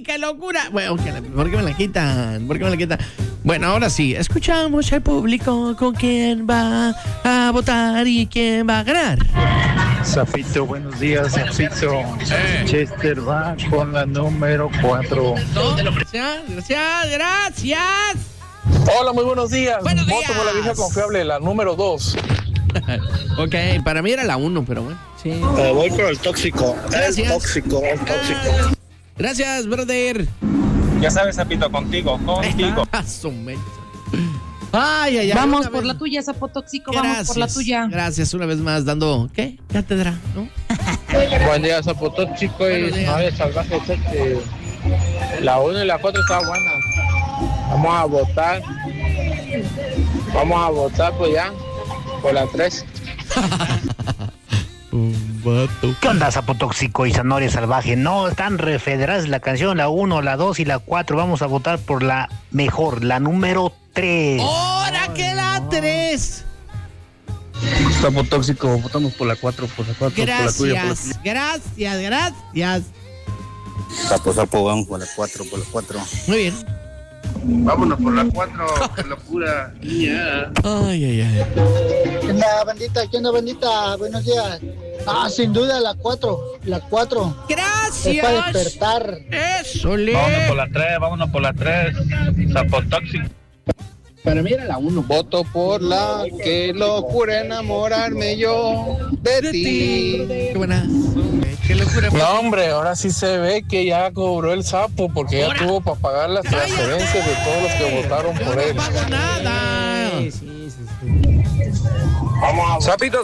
qué locura. Bueno, ¿por qué me la quitan? Bueno, ahora sí, escuchamos al público con quién va a votar y quién va a ganar. Zafito, buenos días, Zafito. Chester va con la número 4. Gracias. Hola, muy buenos días. Buenos días. Voto por la vieja confiable, la número 2. Ok, para mí era la 1, pero bueno. Sí. Voy con el tóxico. Gracias. El tóxico. Gracias, brother. Ya sabes, Zapito, contigo. Ay. Vamos por la tuya, sapo tóxico, vamos por la tuya. Gracias, una vez más dando, ¿qué? Cátedra, ¿no? Buen día, Sapo tóxico y Zanahoria Salvaje. La 1 y la 4 está buena. Vamos a votar pues ya por la 3. Un vato. ¿Qué onda, Sapo tóxico y Zanahoria Salvaje? No, están refederadas la canción, la 1, la 2 y la 4. Vamos a votar por la mejor, la número 3. ¡Ahora que la 3! Sapo tóxico, votamos por la 4, por la 4, Gracias, por la tuya. gracias. Sapo, vamos por la 4, Muy bien. Vámonos por la 4, qué locura. Yeah. Ay. ¿Qué onda, bandita? Buenos días. Sin duda la 4. Es para Gracias. despertar. Eso, le. Vámonos por la 3. Sapo tóxico. Para mí era la 1. Voto por la que locura enamorarme yo de ti. Qué buena. Qué locura. No, hombre, ahora sí se ve que ya cobró el sapo porque ya tuvo para pagar las transferencias de todos los que votaron por él. No pago nada. Zapito,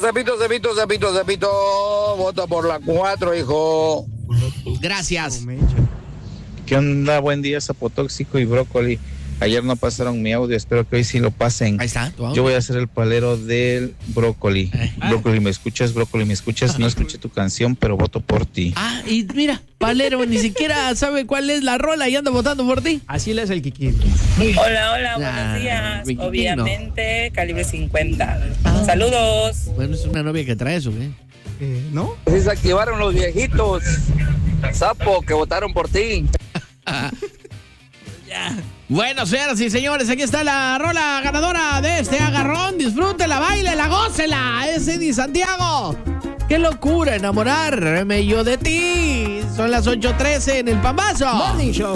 vota por la 4, hijo. Gracias. ¿Qué onda? Buen día, Sapo tóxico y brócoli. Ayer no pasaron mi audio, espero que hoy sí lo pasen. Ahí está. Yo voy a ser el palero del brócoli. Brócoli, ¿me escuchas? No escuché tu canción, pero voto por ti. Y mira, Palero ni siquiera sabe cuál es la rola y anda votando por ti. Así le es el Kiki. Hola, buenos días. mi Kiki, Obviamente, calibre 50. Saludos. Bueno, es una novia que trae eso, ¿eh? ¿No? Sí se activaron los viejitos, Sapo, que votaron por ti. Bueno, señoras y señores, aquí está la rola ganadora de este agarrón. Disfrútela, bailela, gócela. Es Eddie Santiago. ¡Qué locura enamorarme yo de ti! Son las 8:13 en el Pambazo. Morning Show.